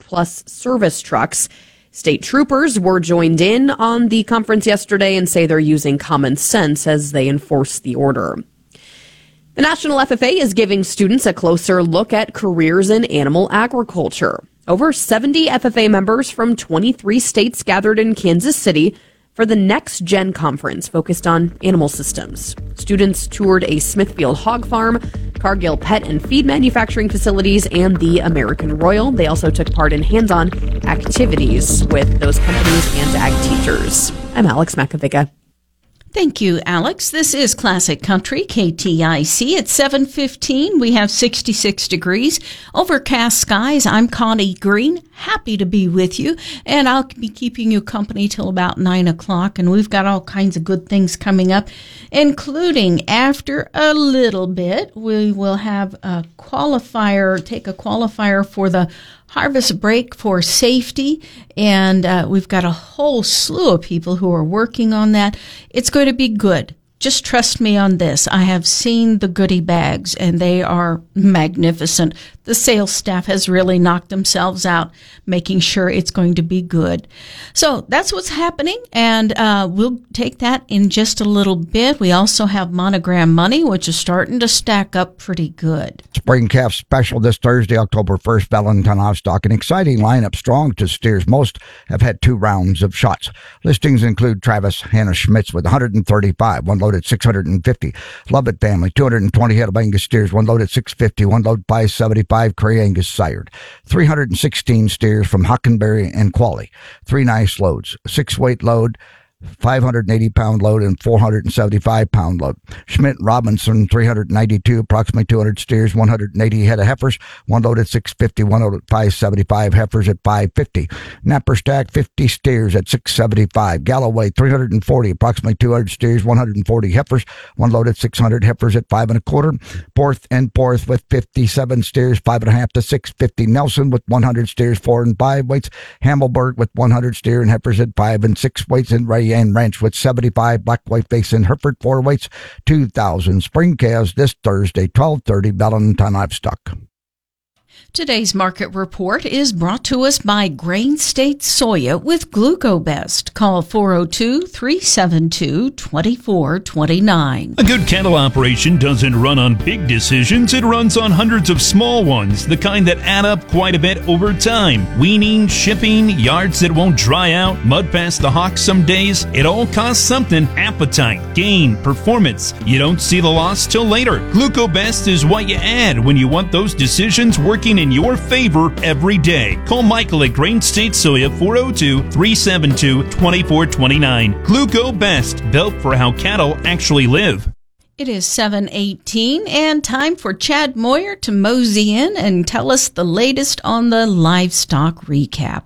plus service trucks. State troopers were joined in on the conference yesterday and say they're using common sense as they enforce the order. The National FFA is giving students a closer look at careers in animal agriculture. Over 70 FFA members from 23 states gathered in Kansas City for the Next Gen conference focused on animal systems. Students toured a Smithfield hog farm, Cargill pet and feed manufacturing facilities, and the American Royal. They also took part in hands-on activities with those companies and ag teachers. I'm Alex Makovica. Thank you, Alex. This is Classic Country, KTIC. At 7:15, we have 66 degrees, overcast skies. I'm Connie Green, happy to be with you, and I'll be keeping you company till about 9 o'clock, and we've got all kinds of good things coming up, including after a little bit, we will have a qualifier for the harvest break for safety, and we've got a whole slew of people who are working on that. It's going to be good. Just trust me on this. I have seen the goodie bags, and they are magnificent. The sales staff has really knocked themselves out, making sure it's going to be good. So that's what's happening, and we'll take that in just a little bit. We also have Monogram Money, which is starting to stack up pretty good. Spring Calf Special this Thursday, October 1st, Valentine Livestock. An exciting lineup, strong to steers. Most have had 2 rounds of shots. Listings include Travis Hannah Schmitz with 135, one load at 650. Lovett family, 220 head of Angus steers, one load at 650, one load 575. Cray Angus sired. 316 steers from Hockenberry and Qualley. 3 nice loads. 6-weight load, 580-pound load, and 475-pound load. Schmidt Robinson, 392, approximately 200 steers, 180 head of heifers, one load at 650, one load at 575, heifers at 550. Napper Stack, 50 steers at 675. Galloway, 340, approximately 200 steers, 140 heifers, one load at 600, heifers at 5 1/4. Porth with 57 steers, 5.5 to 650. Nelson with 100 steers, 4 and 5 weights. Hamelberg with 100 steer and heifers at 5 and 6 weights, and Ray and Ranch with 75, Black White Face in Hereford, 4 weights, 2,000. Spring calves this Thursday, 12:30, Valentine Livestock. Today's market report is brought to us by Grain State Soya with GlucoBest. Call 402-372-2429. A good cattle operation doesn't run on big decisions. It runs on hundreds of small ones, the kind that add up quite a bit over time. Weaning, shipping, yards that won't dry out, mud past the hawk some days. It all costs something. Appetite, gain, performance. You don't see the loss till later. GlucoBest is what you add when you want those decisions working in your favor every day. Call Michael at Grain State Soya, 402-372-2429. GlucoBest, built for how cattle actually live. It is 7:18 and time for Chad Moyer to mosey in and tell us the latest on the livestock recap.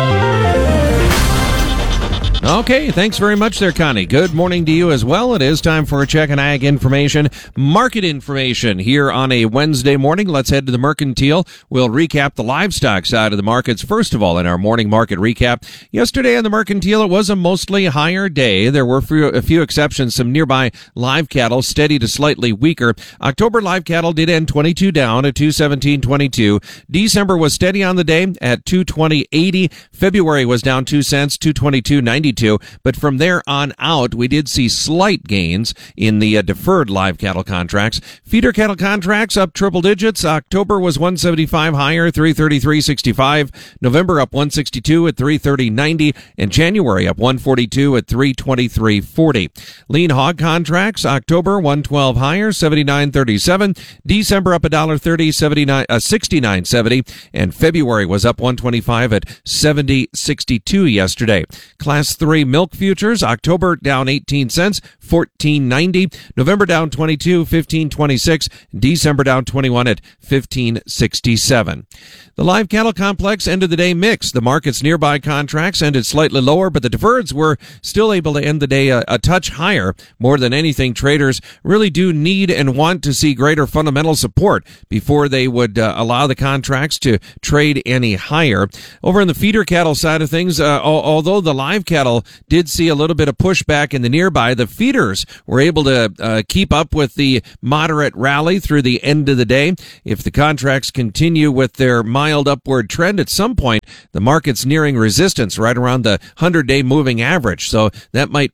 Okay, thanks very much there, Connie. Good morning to you as well. It is time for a check on ag information, market information here on a Wednesday morning. Let's head to the Mercantile. We'll recap the livestock side of the markets. First of all, in our morning market recap, yesterday on the Mercantile, it was a mostly higher day. There were a few exceptions. Some nearby live cattle steady to slightly weaker. October live cattle did end 22 down at 217.22. December was steady on the day at 220.80. February was down 2 cents, 222.92. But from there on out, we did see slight gains in the deferred live cattle contracts. Feeder cattle contracts up triple digits. October was 175 higher, 333.65. November up 162 at 330.90. And January up 142 at 323.40. Lean hog contracts, October 112 higher, 79.37. December up $1.30, 69.70. And February was up 125 at 70.62 yesterday. Class 3 milk futures, October down 18 cents, 14.90. November down 22, 15.26. December down 21 at 15.67. The live cattle complex ended the day mixed. The market's nearby contracts ended slightly lower, but the deferreds were still able to end the day a touch higher. More than anything, traders really do need and want to see greater fundamental support before they would allow the contracts to trade any higher. Over in the feeder cattle side of things, although the live cattle cattle did see a little bit of pushback in the nearby. The feeders were able to keep up with the moderate rally through the end of the day. If the contracts continue with their mild upward trend, at some point the market's nearing resistance right around the 100-day moving average. So that might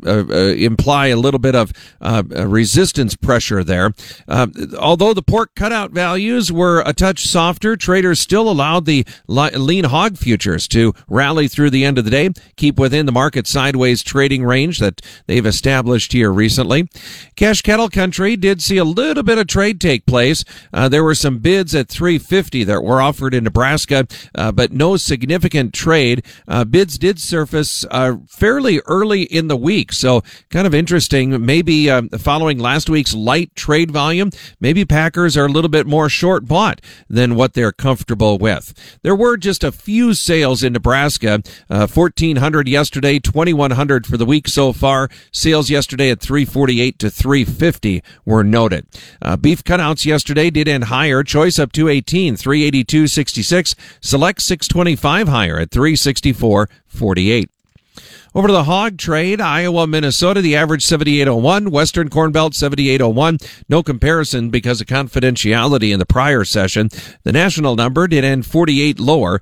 imply a little bit of resistance pressure there. Although the pork cutout values were a touch softer, traders still allowed the lean hog futures to rally through the end of the day, keep within the market sideways trading range that they've established here recently. Cash cattle country did see a little bit of trade take place. There were some bids at $350 that were offered in Nebraska, but no significant trade. Bids did surface fairly early in the week, so kind of interesting. Maybe following last week's light trade volume, maybe packers are a little bit more short bought than what they're comfortable with. There were just a few sales in Nebraska, 1,400 yesterday, 2,100 for the week so far. Sales yesterday at 348 to 350 were noted. Beef cutouts yesterday did end higher. Choice up 218, 382.66. Select 625 higher at 364.48. Over to the hog trade, Iowa, Minnesota, the average 78.01, Western Corn Belt 78.01. No comparison because of confidentiality in the prior session. The national number did end 48 lower,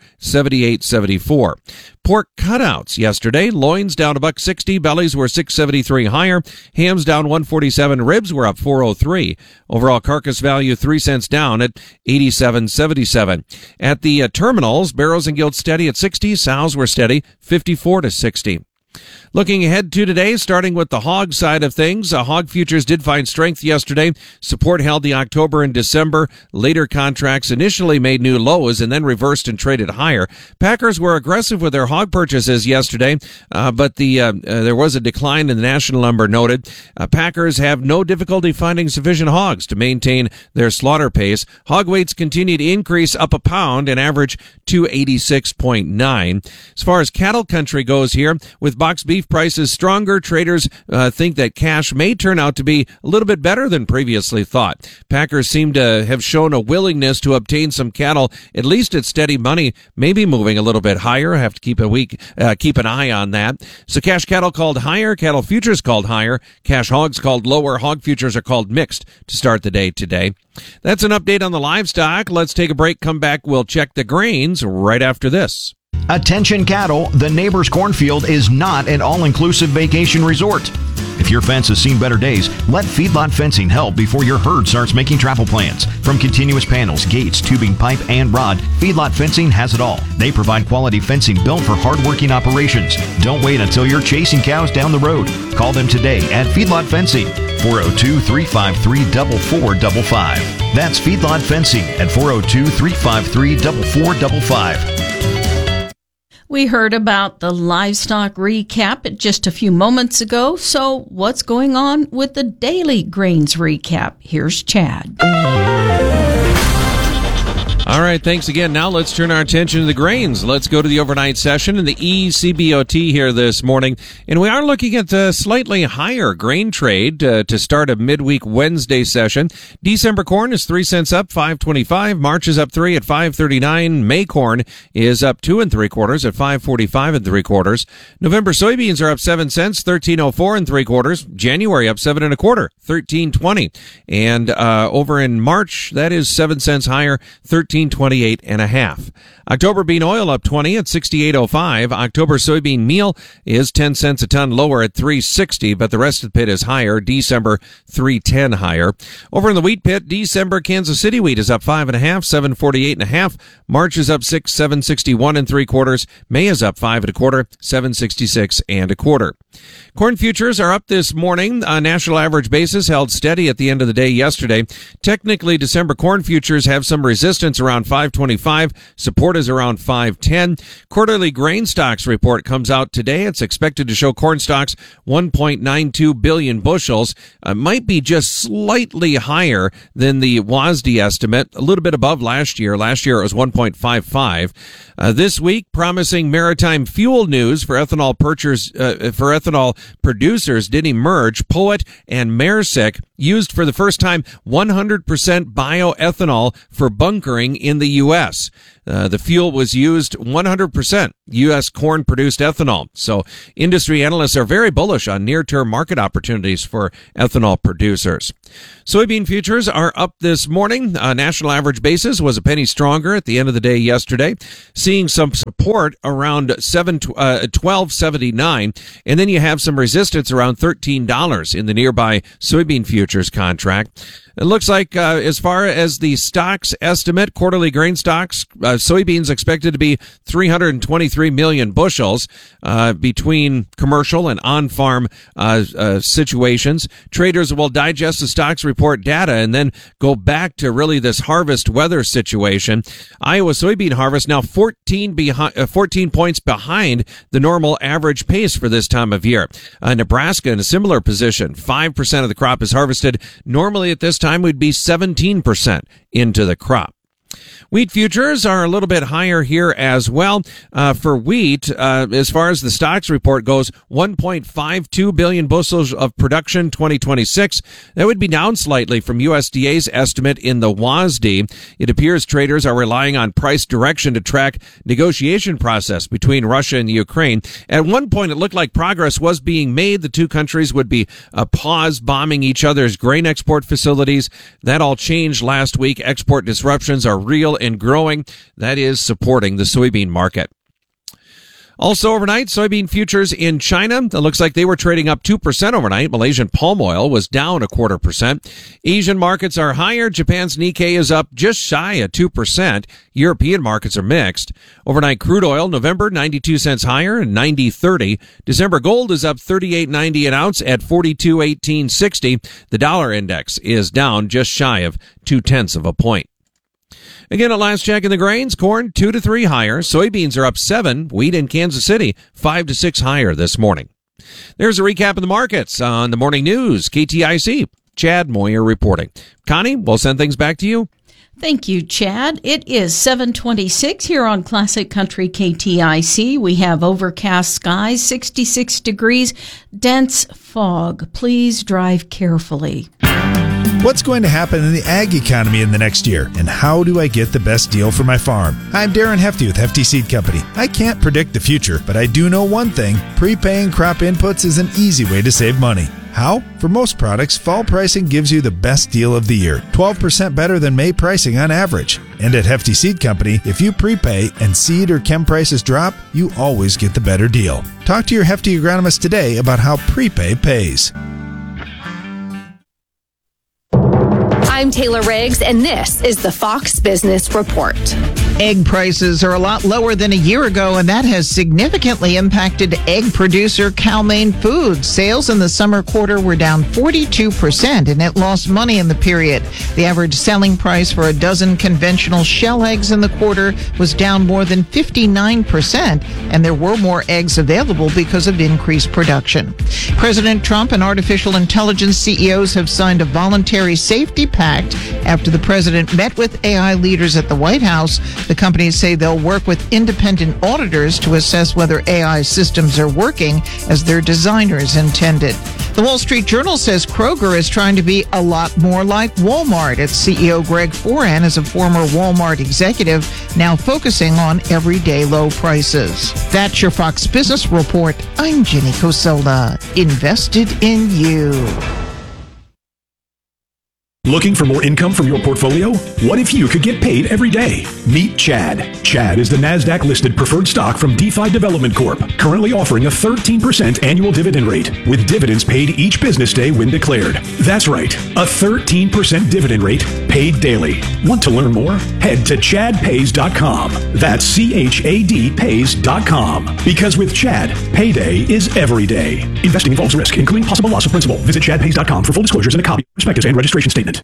78.74. Pork cutouts yesterday, loins down $1.60, bellies were $6.73 higher, hams down $1.47, ribs were up $4.03. Overall carcass value 3 cents down at $87.77. At the terminals, barrows and gilts steady at 60, sows were steady 54 to 60. Looking ahead to today, starting with the hog side of things, hog futures did find strength yesterday. Support held the October and December. Later contracts initially made new lows and then reversed and traded higher. Packers were aggressive with their hog purchases yesterday, but there was a decline in the national number noted. Packers have no difficulty finding sufficient hogs to maintain their slaughter pace. Hog weights continue to increase up a pound and average 286.9. As far as cattle country goes here, with box beef prices stronger, traders think that cash may turn out to be a little bit better than previously thought. Packers seem to have shown a willingness to obtain some cattle, at least at steady money, maybe moving a little bit higher. Have to keep an eye on that. So cash cattle called higher, cattle futures called higher, cash hogs called lower, hog futures are called mixed to start the day today. That's an update on the livestock. Let's take a break, come back, we'll check the grains right after this. Attention cattle, the neighbor's cornfield is not an all-inclusive vacation resort. If your fence has seen better days, let Feedlot Fencing help before your herd starts making travel plans. From continuous panels, gates, tubing, pipe, and rod, Feedlot Fencing has it all. They provide quality fencing built for hard-working operations. Don't wait until you're chasing cows down the road. Call them today at Feedlot Fencing, 402-353-4455. That's Feedlot Fencing at 402-353-4455. We heard about the livestock recap just a few moments ago. So what's going on with the daily grains recap? Here's Chad. All right, thanks again. Now let's turn our attention to the grains. Let's go to the overnight session in the ECBOT here this morning. And we are looking at a slightly higher grain trade to start a midweek Wednesday session. December corn is 3 cents up, 5.25. March is up 3 at 5.39. May corn is up 2 3/4 at 5.45 3/4. November soybeans are up 7 cents, 13.04 3/4. January up 7 1/4, 13.20. And over in March, that is 7 cents higher, 13.28 1/2. October bean oil up 20 at 68.05. October soybean meal is 10 cents a ton lower at 3.60, but the rest of the pit is higher. December 3.10 higher. Over in the wheat pit, December Kansas City wheat is up 5 1/2, 7.48 1/2. March is up 6, 7.61 3/4. May is up 5 1/4, 7.66 1/4. Corn futures are up this morning. National average basis held steady at the end of the day yesterday. Technically, December corn futures have some resistance around 5.25. Support is around 5.10. Quarterly grain stocks report comes out today. It's expected to show corn stocks 1.92 billion bushels. Might be just slightly higher than the WASDE estimate, a little bit above last year. Last year it was 1.55. This week, promising maritime fuel news for ethanol producers did emerge. Poet and Maersk used for the first time 100% bioethanol for bunkering in the U.S. The fuel was used 100% U.S. corn-produced ethanol. So industry analysts are very bullish on near-term market opportunities for ethanol producers. Soybean futures are up this morning. National average basis was a penny stronger at the end of the day yesterday, seeing some support around $12.79, and then you have some resistance around $13 in the nearby soybean futures contract. It looks like as far as the stocks estimate, quarterly grain stocks, soybeans expected to be 323 million bushels between commercial and on-farm situations. Traders will digest the stocks report data and then go back to really this harvest weather situation. Iowa soybean harvest now 14 points behind the normal average pace for this time of year. Nebraska in a similar position. 5% of the crop is harvested. Normally at this time would be 17% into the crop. Wheat futures are a little bit higher here as well. For wheat, as far as the stocks report goes, 1.52 billion bushels of production 2026. That would be down slightly from USDA's estimate in the WASDE. It appears traders are relying on price direction to track negotiation process between Russia and Ukraine. At one point, it looked like progress was being made. The two countries would be pause bombing each other's grain export facilities. That all changed last week. Export disruptions are real and growing. That is supporting the soybean market. Also overnight, soybean futures in China, it looks like they were trading up 2% overnight. Malaysian palm oil was down 0.25%. Asian markets are higher. Japan's Nikkei is up just shy of 2%. European markets are mixed. Overnight crude oil, November, 92 cents higher, 90.30. December gold is up 38.90 an ounce at 42.1860. The dollar index is down just shy of 0.2 of a point. Again, at last check in the grains, corn 2 to 3 higher. Soybeans are up 7. Wheat in Kansas City 5 to 6 higher this morning. There's a recap of the markets on the morning news. KTIC, Chad Moyer reporting. Connie, we'll send things back to you. Thank you, Chad. It is 7:26 here on Classic Country KTIC. We have overcast skies, 66 degrees, dense fog. Please drive carefully. What's going to happen in the ag economy in the next year, and how do I get the best deal for my farm? I'm Darren Hefty with Hefty Seed Company. I can't predict the future, but I do know one thing. Prepaying crop inputs is an easy way to save money. How? For most products, fall pricing gives you the best deal of the year, 12% better than May pricing on average. And at Hefty Seed Company, if you prepay and seed or chem prices drop, you always get the better deal. Talk to your Hefty agronomist today about how prepay pays. I'm Taylor Riggs, and this is the Fox Business Report. Egg prices are a lot lower than a year ago, and that has significantly impacted egg producer Cal-Maine Foods. Sales in the summer quarter were down 42%, and it lost money in the period. The average selling price for a dozen conventional shell eggs in the quarter was down more than 59%, and there were more eggs available because of increased production. President Trump and artificial intelligence CEOs have signed a voluntary safety pact after the president met with AI leaders at the White House. The companies say they'll work with independent auditors to assess whether AI systems are working as their designers intended. The Wall Street Journal says Kroger is trying to be a lot more like Walmart. Its CEO Greg Foran is a former Walmart executive, now focusing on everyday low prices. That's your Fox Business Report. I'm Jenny Coselda. Invested in you. Looking for more income from your portfolio? What if you could get paid every day? Meet Chad. Chad is the NASDAQ-listed preferred stock from DeFi Development Corp., currently offering a 13% annual dividend rate, with dividends paid each business day when declared. That's right, a 13% dividend rate paid daily. Want to learn more? Head to chadpays.com. That's CHAD pays.com. Because with Chad, payday is every day. Investing involves risk, including possible loss of principal. Visit chadpays.com for full disclosures and a copy of prospectus and registration statement.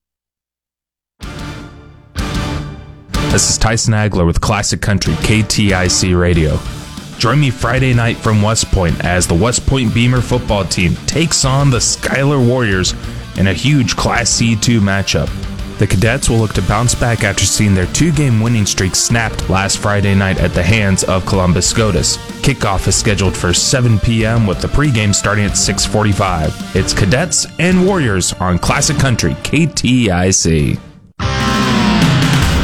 This is Tyson Agler with Classic Country KTIC Radio. Join me Friday night from West Point as the West Point Beamer football team takes on the Schuyler Warriors in a huge Class C2 matchup. The Cadets will look to bounce back after seeing their 2-game winning streak snapped last Friday night at the hands of Columbus SCOTUS. Kickoff is scheduled for 7 p.m. with the pregame starting at 6:45. It's Cadets and Warriors on Classic Country KTIC.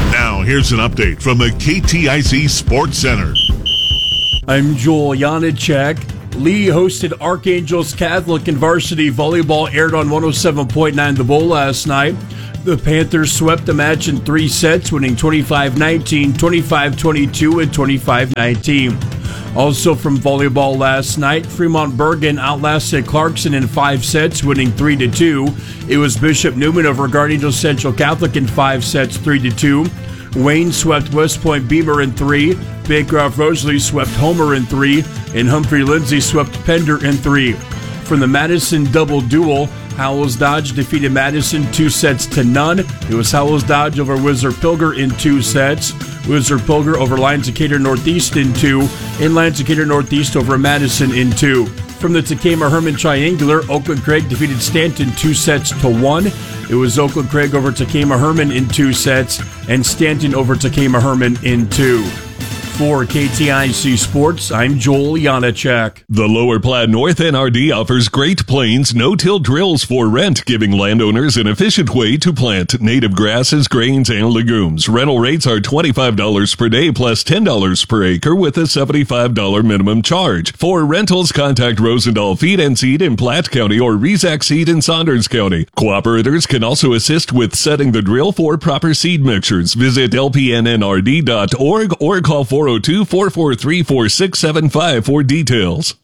here's an update from the KTIC Sports Center. I'm Joel Janacek. Lee hosted Archangels Catholic, and varsity volleyball aired on 107.9 The Bull last night. The Panthers swept the match in 3 sets, winning 25-19, 25-22, and 25-19. Also from volleyball last night, Fremont Bergen outlasted Clarkson in 5 sets, winning 3-2. It was Bishop Newman over Guardian Central Catholic in 5 sets, 3-2. Wayne swept West Point Beamer in 3. Bancroft Rosalie swept Homer in 3. And Humphrey Lindsay swept Pender in 3. From the Madison double duel, Howells Dodge defeated Madison 2-0. It was Howells Dodge over Wizard Pilger in 2 sets. Wizard Pilger over Lions Decatur Northeast in 2. And Lions Decatur Northeast over Madison in 2. From the Takema Herman Triangular, Oakland Craig defeated Stanton 2-1. It was Oakland Craig over Takema Herman in 2 sets, and Stanton over Takema Herman in 2. For KTIC Sports, I'm Joel Janacek. The Lower Platte North NRD offers Great Plains no-till drills for rent, giving landowners an efficient way to plant native grasses, grains, and legumes. Rental rates are $25 per day plus $10 per acre with a $75 minimum charge. For rentals, contact Rosendahl Feed and Seed in Platte County or Rezac Seed in Saunders County. Cooperators can also assist with setting the drill for proper seed mixtures. Visit lpnnrd.org or call 402-443-4675 for details.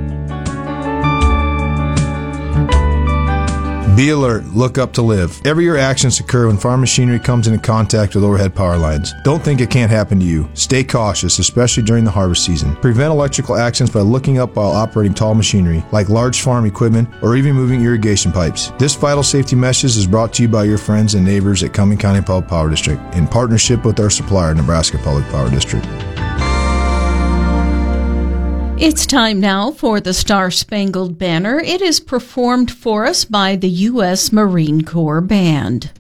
Be alert, look up to live. Every year accidents occur when farm machinery comes into contact with overhead power lines. Don't think it can't happen to you. Stay cautious, especially during the harvest season. Prevent electrical accidents by looking up while operating tall machinery, like large farm equipment or even moving irrigation pipes. This vital safety message is brought to you by your friends and neighbors at Cumming County Public Power District in partnership with our supplier, Nebraska Public Power District. It's time now for the Star-Spangled Banner. It is performed for us by the U.S. Marine Corps Band.